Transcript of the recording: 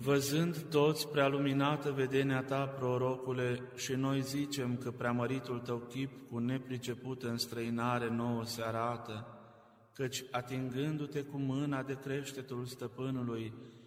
Văzând toți prealuminată vedenia Ta, prorocule, și noi zicem că preamăritul Tău chip cu nepricepută înstrăinare nouă se arată, căci atingându-te cu mâna de creștetul stăpânului,